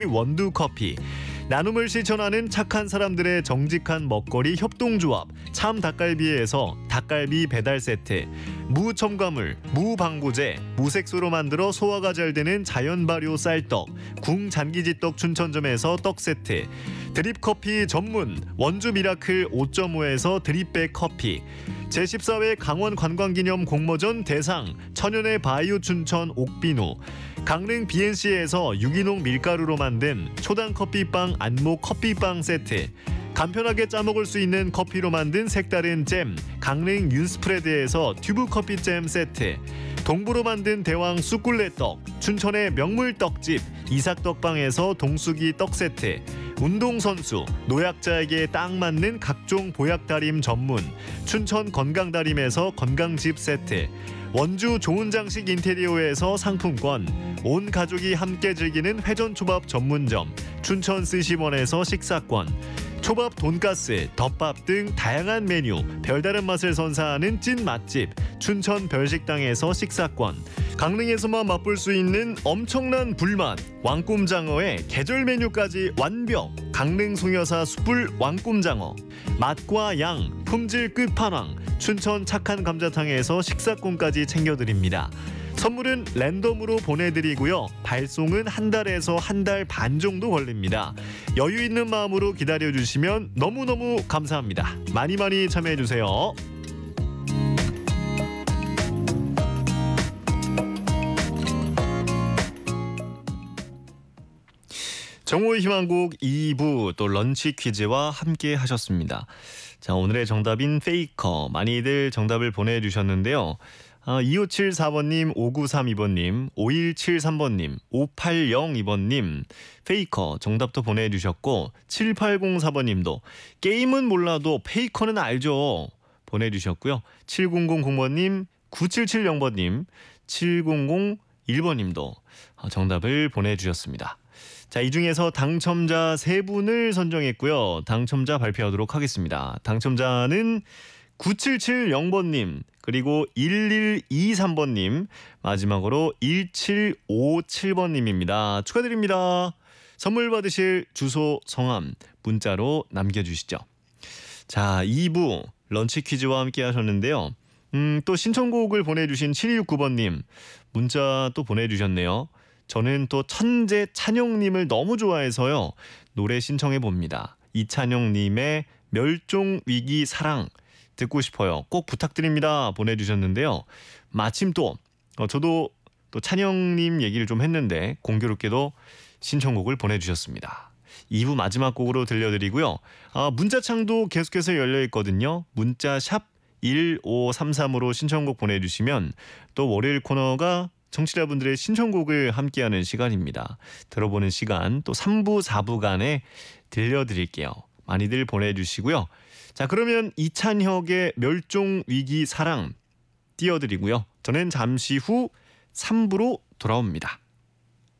원두커피, 나눔을 실천하는 착한 사람들의 정직한 먹거리 협동조합 참닭갈비에서 닭갈비 배달 세트, 무첨가물, 무방부제, 무색소로 만들어 소화가 잘 되는 자연 발효 쌀떡, 궁잔기지떡 춘천점에서 떡 세트, 드립커피 전문 원주 미라클 5.5에서 드립백 커피, 제14회 강원 관광기념 공모전 대상 천연의 바이오 춘천 옥비누, 강릉 BNC에서 유기농 밀가루로 만든 초당 커피빵 안목 커피빵 세트, 간편하게 짜먹을 수 있는 커피로 만든 색다른 잼 강릉 윤스프레드에서 튜브 커피잼 세트, 동부로 만든 대왕 쑥굴레떡 춘천의 명물 떡집 이삭떡방에서 동수기 떡 세트, 운동선수, 노약자에게 딱 맞는 각종 보약다림 전문 춘천 건강다림에서 건강즙 세트, 원주 좋은 장식 인테리어에서 상품권, 온 가족이 함께 즐기는 회전초밥 전문점 춘천 스시원에서 식사권, 초밥, 돈가스, 덮밥 등 다양한 메뉴 별다른 맛을 선사하는 찐 맛집 춘천 별식당에서 식사권, 강릉에서만 맛볼 수 있는 엄청난 불맛 왕꿈장어의 계절 메뉴까지 완벽 강릉 송여사 숯불 왕꿈장어, 맛과 양 품질 끝판왕 춘천 착한 감자탕에서 식사권까지 챙겨드립니다. 선물은 랜덤으로 보내드리고요. 발송은 한 달에서 한 달 반 정도 걸립니다. 여유 있는 마음으로 기다려주시면 너무너무 감사합니다. 많이 많이 참여해주세요. 정오의 희망곡 2부 또 런치 퀴즈와 함께 하셨습니다. 자, 오늘의 정답인 페이커 많이들 정답을 보내주셨는데요. 2574번님, 5932번님, 5173번님, 5802번님 페이커 정답도 보내주셨고 7804번님도 게임은 몰라도 페이커는 알죠 보내주셨고요. 7000번님, 9770번님, 7001번님도 정답을 보내주셨습니다. 자, 이 중에서 당첨자 3분을 선정했고요. 당첨자 발표하도록 하겠습니다. 당첨자는 9770번님, 그리고 1123번님, 마지막으로 1757번님입니다. 축하드립니다. 선물 받으실 주소, 성함, 문자로 남겨주시죠. 자, 2부 런치 퀴즈와 함께 하셨는데요. 또 신청곡을 보내주신 7269번님, 문자 또 보내주셨네요. 저는 또 천재 찬용님을 너무 좋아해서요. 노래 신청해 봅니다. 이찬용님의 멸종위기 사랑 듣고 싶어요. 꼭 부탁드립니다. 보내주셨는데요. 마침 또 저도 또 찬영님 얘기를 좀 했는데 공교롭게도 신청곡을 보내주셨습니다. 2부 마지막 곡으로 들려드리고요. 문자창도 계속해서 열려있거든요. 문자 샵 1533으로 신청곡 보내주시면 또 월요일 코너가 청취자분들의 신청곡을 함께하는 시간입니다. 들어보는 시간 또 3부, 4부간에 들려드릴게요. 많이들 보내주시고요. 자, 그러면 이찬혁의 멸종위기 사랑 띄워드리고요. 저는 잠시 후 3부로 돌아옵니다.